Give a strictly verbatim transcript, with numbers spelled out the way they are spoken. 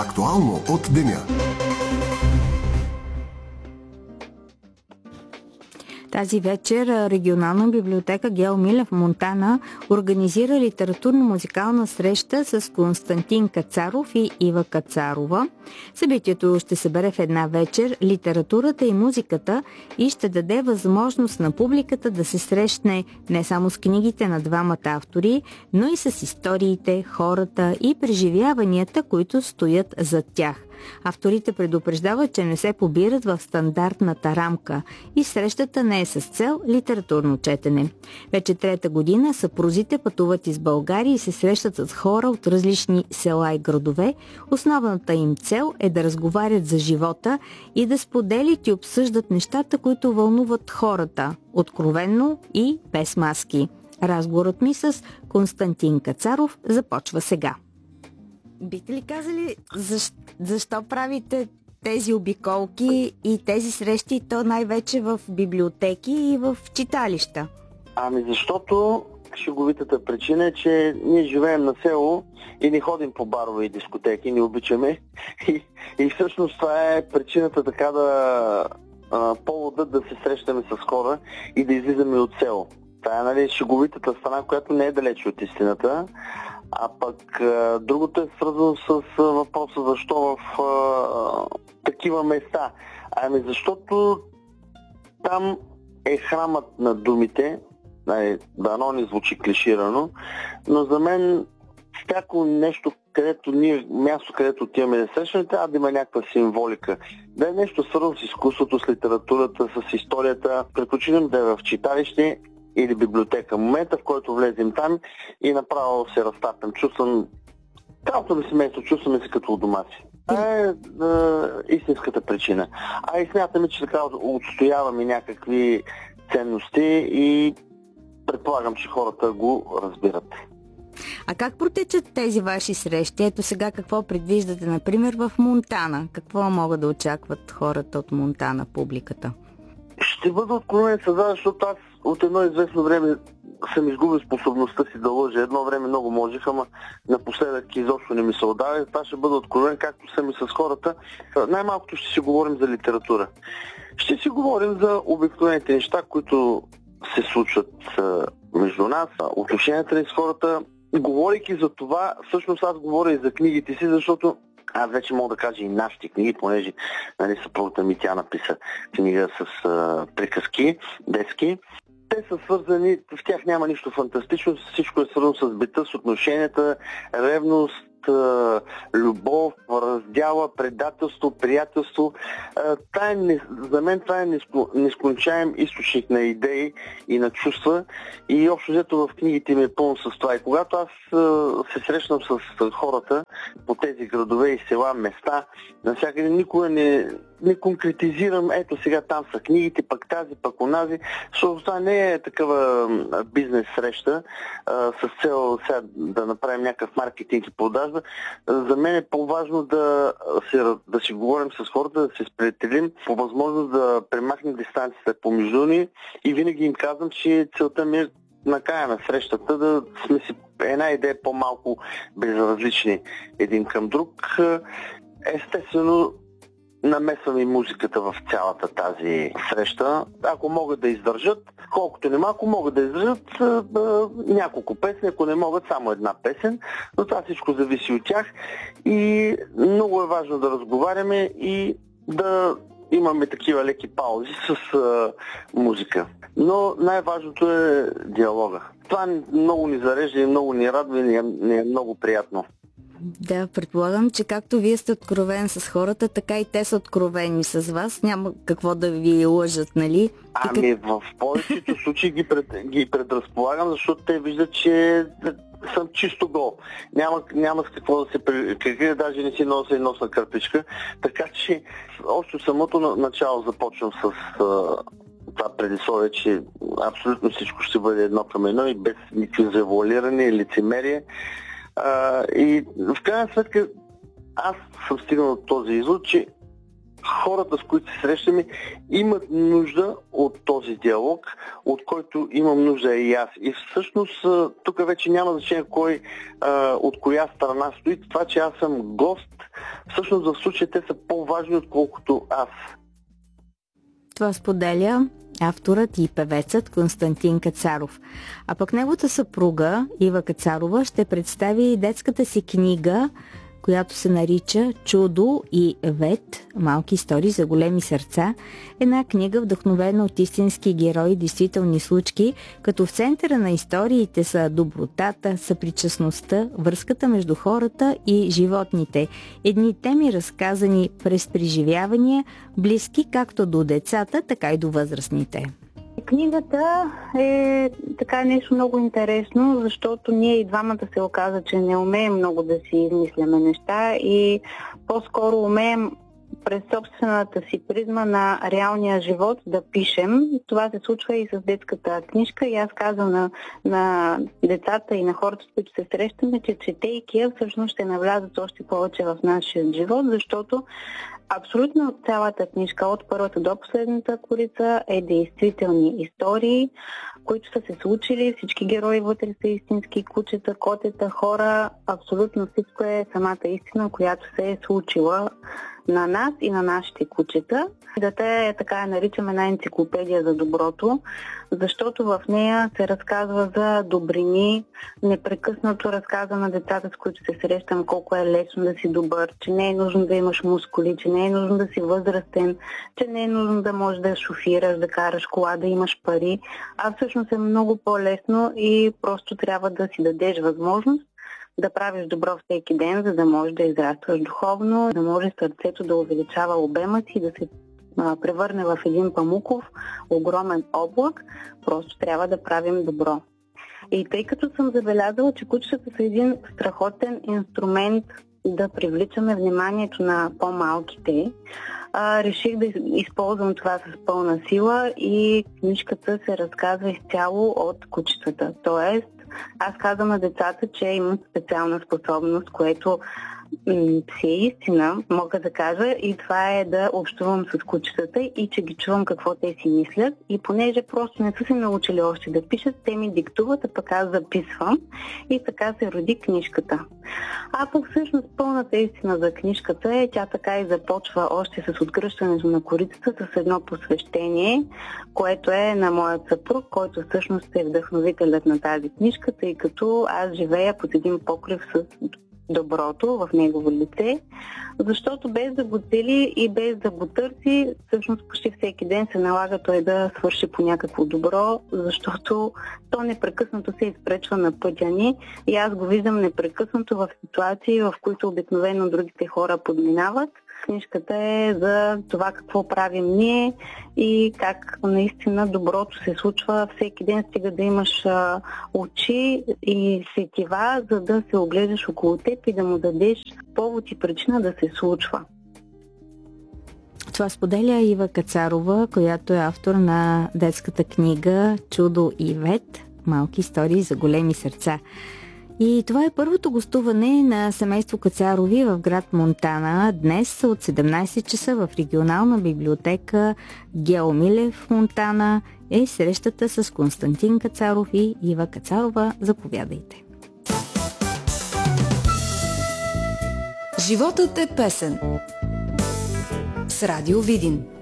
Актуално от деня. Тази вечер регионална библиотека Гео Милев в Монтана организира литературно-музикална среща с Константин Кацаров и Ива Кацарова. Събитието ще събере в една вечер литературата и музиката и ще даде възможност на публиката да се срещне не само с книгите на двамата автори, но и с историите, хората и преживяванията, които стоят зад тях. Авторите предупреждават, че не се побират в стандартната рамка и срещата не е с цел литературно четене. Вече трета година съпрузите пътуват из България и се срещат с хора от различни села и градове. Основната им цел е да разговарят за живота и да споделят и обсъждат нещата, които вълнуват хората, откровенно и без маски. Разговорът ми с Константин Кацаров започва сега. Бихте ли казали защо, защо правите тези обиколки и тези срещи, то най-вече в библиотеки и в читалища? Ами защото шеговитата причина е, че ние живеем на село и не ходим по барове и дискотеки, не обичаме. И, и всъщност това е причината така да а, повода да се срещаме с хора и да излизаме от село. Това е, нали, шеговитата страна, която не е далече от истината. А пък а, другото е свързано с а, въпроса защо в а, такива места. Ами защото там е храмът на думите, дано не звучи клиширано, но за мен всяко нещо, където ние, място, където отиваме да срещаме, трябва да има някаква символика. Да е нещо свързано с изкуството, с литературата, с историята. Предпочитам да е в читалище или библиотека. Момента, в който влезем там и направо се разтапям. Чувствам, цялото ми семейство, чувстваме се като у дома си. Това е, е истинската причина. А и смятаме, че така отстояваме някакви ценности и предполагам, че хората го разбират. А как протечат тези ваши срещи? Ето сега какво предвиждате, например, в Монтана? Какво могат да очакват хората от Монтана, публиката? Ще бъда откровен с вас, защото аз от едно известно време съм изгубил способността си да лъжа. Едно време много можех, ама напоследък изобщо не ми се отдава. Това ще бъда откровен, както съм и с хората. Най-малкото ще си говорим за литература. Ще си говорим за обикновените неща, които се случват между нас, отношенията ни с хората. Говорейки за това, всъщност аз говоря и за книгите си, защото аз вече мога да кажа и нашите книги, понеже, нали, съпругата ми, тя написа книга с а, приказки, детски. Те са свързани, в тях няма нищо фантастично, всичко е свързано с бита, с отношенията, ревност, любов, раздяла, предателство, приятелство. Та е, за мен това е нескончаем източник на идеи и на чувства и общо взето в книгите ми е пълно с това. И когато аз се срещам с хората по тези градове и села, места, навсякъде никога не, не конкретизирам, ето сега там са книгите, пък тази, пък онази, защото това не е такава бизнес среща а, с цел сега да направим някакъв маркетинг и продажба. За мен е по-важно да, се, да си говорим с хората, да се сприятелим, по възможност да премахнем дистанцията помежду ни и винаги им казвам, че целта ми е на края на срещата да сме си една идея по-малко безразлични един към друг. Естествено, намесвам и музиката в цялата тази среща. Ако могат да издържат, колкото не малко могат да издържат няколко песни, ако не могат само една песен, но това всичко зависи от тях и много е важно да разговаряме и да имаме такива леки паузи с а, музика. Но най-важното е диалога. Това много ни зарежда и много ни радва и ни е, ни е много приятно. Да, предполагам, че както вие сте откровен с хората, така и те са откровени с вас. Няма какво да ви лъжат, нали? Ами как... в повечето случаи ги, пред, ги предразполагам, защото те виждат, че съм чисто гол. Няма, няма с какво да се прикрия, даже не си нося и носна кърпичка. Така че още самото начало започвам с това предисловие, че абсолютно всичко ще бъде едно към едно и без никакви завуалиране и лицемерие. А, и в крайна сметка аз съм стигнал от този извод, че хората, с които се срещаме, имат нужда от този диалог, от който имам нужда и аз. И всъщност тук вече няма значение кой, а, от коя страна стои. Това, че аз съм гост всъщност в случая те са по-важни, отколкото аз. Това споделя авторът и певецът Константин Кацаров. А пък неговата съпруга Ива Кацарова ще представи детската си книга, която се нарича "Чудо и Вет. Малки истории за големи сърца". Една книга, вдъхновена от истински герои, действителни случки, като в центъра на историите са добротата, съпричастността, връзката между хората и животните. Едни теми, разказани през преживявания, близки както до децата, така и до възрастните. Книгата е така нещо много интересно, защото ние и двамата се оказа, че не умеем много да си измисляме неща и по-скоро умеем през собствената си призма на реалния живот да пишем. Това се случва и с детската книжка и аз казвам на, на децата и на хората, с които се срещаме, че четейки я всъщност ще навлязат още повече в нашия живот, защото абсолютно от цялата книжка, от първата до последната корица, е действителни истории, които са се случили. Всички герои вътре са истински кучета, котета, хора. Абсолютно всичко е самата истина, която се е случила на нас и на нашите кучета. Книгата е, така я наричаме, една енциклопедия за доброто, защото в нея се разказва за добрини, непрекъснато разказва на децата, с които се срещам, колко е лесно да си добър, че не е нужно да имаш мускули, че не е нужно да си възрастен, че не е нужно да можеш да шофираш, да караш кола, да имаш пари, а всъщност е много по-лесно и просто трябва да си дадеш възможност да правиш добро всеки ден, за да можеш да израстваш духовно, да може сърцето да увеличава обема си, да се а, превърне в един памуков огромен облак. Просто трябва да правим добро. И тъй като съм забелязала, че кучетата са един страхотен инструмент да привличаме вниманието на по-малките, а, реших да използвам това с пълна сила и книжката се разказва изцяло от кучетата. Тоест, аз казвам на децата, че имам специална способност, което м- си е истина, мога да кажа, и това е да общувам с кучетата и че ги чувам какво те си мислят. И понеже просто не са се научили още да пишат, те ми диктуват, а пък аз записвам и така се роди книжката. А пък всъщност пълната истина за книжката е, тя така и започва още с откръщането на корицата с едно посвещение, което е на моят съпруг, който всъщност е вдъхновителят на тази книжка, тъй като аз живея под един покрив с доброто в негово лице, защото без да го цели и без да го търси, всъщност почти всеки ден се налага той да свърши по някакво добро, защото то непрекъснато се изпречва на пътя ни и аз го виждам непрекъснато в ситуации, в които обикновено другите хора подминават. Книжката е за това какво правим ние и как наистина доброто се случва всеки ден, стига да имаш а, очи и сетива, за да се огледаш около теб и да му дадеш повод и причина да се случва. Това споделя Ива Кацарова, която е автор на детската книга "Чудо и Вет. Малки истории за големи сърца". И това е първото гостуване на семейство Кацарови в град Монтана. Днес от седемнайсет часа в регионална библиотека Гео Милев, Монтана, е срещата с Константин Кацаров и Ива Кацарова. Заповядайте. Животът е песен с Радио Видин.